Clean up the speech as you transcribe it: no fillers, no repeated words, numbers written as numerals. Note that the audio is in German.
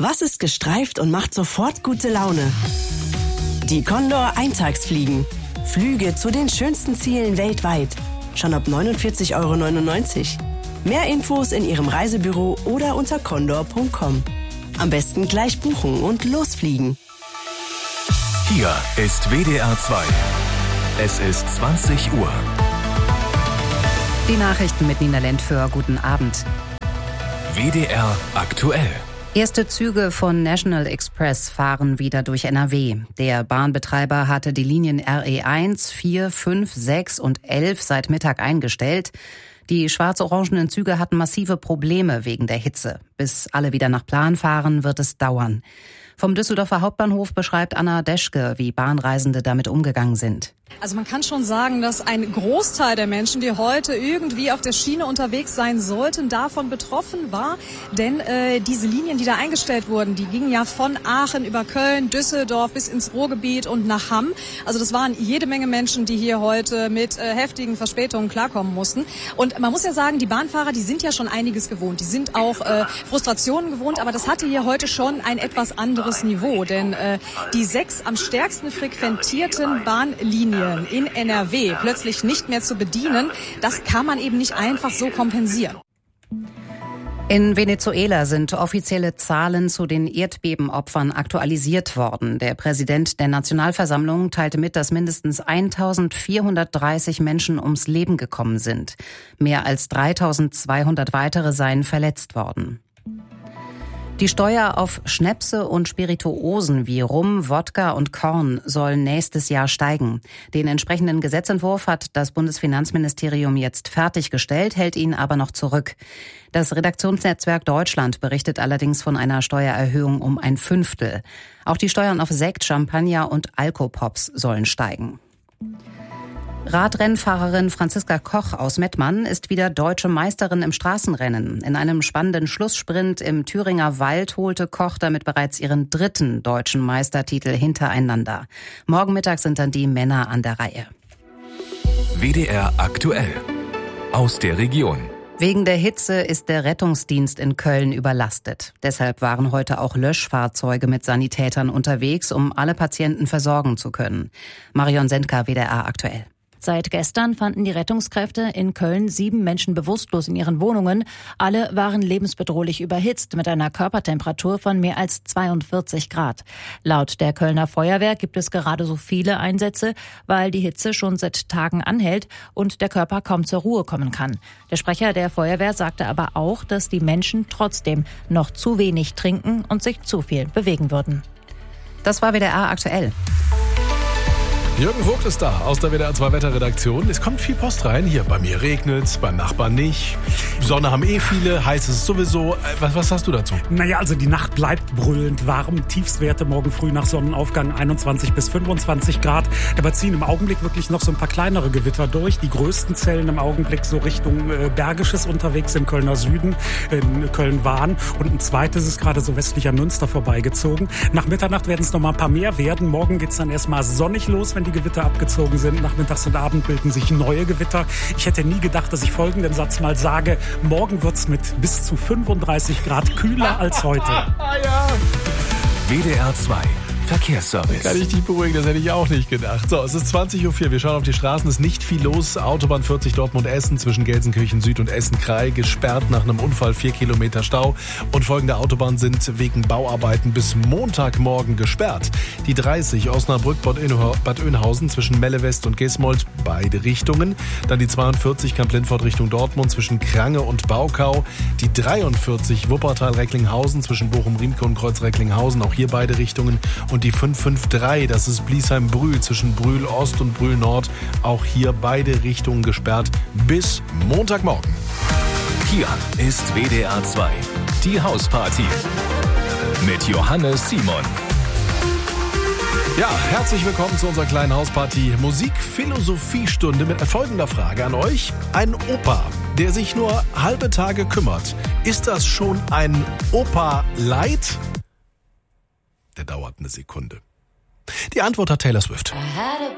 Was ist gestreift und macht sofort gute Laune? Die Condor Eintagsfliegen. Flüge zu den schönsten Zielen weltweit. Schon ab 49,99 €. Mehr Infos in Ihrem Reisebüro oder unter condor.com. Am besten gleich buchen und losfliegen. Hier ist WDR 2. Es ist 20 Uhr. Die Nachrichten mit Nina Lentföhr. Guten Abend. WDR aktuell. Erste Züge von National Express fahren wieder durch NRW. Der Bahnbetreiber hatte die Linien RE1, 4, 5, 6 und 11 seit Mittag eingestellt. Die schwarz-orangenen Züge hatten massive Probleme wegen der Hitze. Bis alle wieder nach Plan fahren, wird es dauern. Vom Düsseldorfer Hauptbahnhof beschreibt Anna Deschke, wie Bahnreisende damit umgegangen sind. Also man kann schon sagen, dass ein Großteil der Menschen, die heute irgendwie auf der Schiene unterwegs sein sollten, davon betroffen war. Denn diese Linien, die da eingestellt wurden, die gingen ja von Aachen über Köln, Düsseldorf bis ins Ruhrgebiet und nach Hamm. Also das waren jede Menge Menschen, die hier heute mit heftigen Verspätungen klarkommen mussten. Und man muss ja sagen, die Bahnfahrer, die sind ja schon einiges gewohnt. Die sind auch Frustrationen gewohnt, aber das hatte hier heute schon ein etwas anderes Niveau. Denn die 6 am stärksten frequentierten Bahnlinien in NRW plötzlich nicht mehr zu bedienen, das kann man eben nicht einfach so kompensieren. In Venezuela sind offizielle Zahlen zu den Erdbebenopfern aktualisiert worden. Der Präsident der Nationalversammlung teilte mit, dass mindestens 1430 Menschen ums Leben gekommen sind. Mehr als 3200 weitere seien verletzt worden. Die Steuer auf Schnäpse und Spirituosen wie Rum, Wodka und Korn soll nächstes Jahr steigen. Den entsprechenden Gesetzentwurf hat das Bundesfinanzministerium jetzt fertiggestellt, hält ihn aber noch zurück. Das Redaktionsnetzwerk Deutschland berichtet allerdings von einer Steuererhöhung um 1/5. Auch die Steuern auf Sekt, Champagner und Alkopops sollen steigen. Radrennfahrerin Franziska Koch aus Mettmann ist wieder deutsche Meisterin im Straßenrennen. In einem spannenden Schlusssprint im Thüringer Wald holte Koch damit bereits ihren 3. deutschen Meistertitel hintereinander. Morgen Mittag sind dann die Männer an der Reihe. WDR aktuell. Aus der Region. Wegen der Hitze ist der Rettungsdienst in Köln überlastet. Deshalb waren heute auch Löschfahrzeuge mit Sanitätern unterwegs, um alle Patienten versorgen zu können. Marion Sendka, WDR aktuell. Seit gestern fanden die Rettungskräfte in Köln 7 Menschen bewusstlos in ihren Wohnungen. Alle waren lebensbedrohlich überhitzt mit einer Körpertemperatur von mehr als 42 Grad. Laut der Kölner Feuerwehr gibt es gerade so viele Einsätze, weil die Hitze schon seit Tagen anhält und der Körper kaum zur Ruhe kommen kann. Der Sprecher der Feuerwehr sagte aber auch, dass die Menschen trotzdem noch zu wenig trinken und sich zu viel bewegen würden. Das war WDR aktuell. Jürgen Vogt ist da aus der WDR 2 Wetterredaktion. Es kommt viel Post rein. Hier, bei mir regnet's, beim Nachbarn nicht. Sonne haben viele, heiß ist es sowieso. Was hast du dazu? Naja, also die Nacht bleibt brüllend warm. Tiefstwerte morgen früh nach Sonnenaufgang 21 bis 25 Grad. Dabei ziehen im Augenblick wirklich noch so ein paar kleinere Gewitter durch. Die größten Zellen im Augenblick so Richtung Bergisches unterwegs im Kölner Süden, in Köln-Wahn. Und ein zweites ist gerade so westlich an Münster vorbeigezogen. Nach Mitternacht werden es noch mal ein paar mehr werden. Morgen geht's dann erstmal sonnig los, wenn die Gewitter abgezogen sind. Nachmittags und Abend bilden sich neue Gewitter. Ich hätte nie gedacht, dass ich folgenden Satz mal sage. Morgen wird's mit bis zu 35 Grad kühler als heute. Ja. WDR 2 Verkehrsservice. Kann ich dich beruhigen, das hätte ich auch nicht gedacht. So, es ist 20:04 Uhr, wir schauen auf die Straßen, es ist nicht viel los. Autobahn 40 Dortmund-Essen zwischen Gelsenkirchen Süd und Essen-Krei gesperrt nach einem Unfall, 4 Kilometer Stau. Und folgende Autobahnen sind wegen Bauarbeiten bis Montagmorgen gesperrt. Die 30 Osnabrück-Bad Oeynhausen zwischen Melle West und Gesmold, beide Richtungen. Dann die 42 Kamp-Lindfort Richtung Dortmund zwischen Krange und Baukau. Die 43 Wuppertal-Recklinghausen zwischen Bochum-Riemke und Kreuz-Recklinghausen, auch hier beide Richtungen. Und die 553, das ist Bliesheim-Brühl zwischen Brühl-Ost und Brühl-Nord. Auch hier beide Richtungen gesperrt bis Montagmorgen. Hier ist WDR 2, die Hausparty mit Johannes Simon. Ja, herzlich willkommen zu unserer kleinen Hausparty Musik-Philosophie-Stunde mit folgender Frage an euch. Ein Opa, der sich nur halbe Tage kümmert, ist das schon ein Opa-Light? Der dauert eine Sekunde. Die Antwort hat Taylor Swift.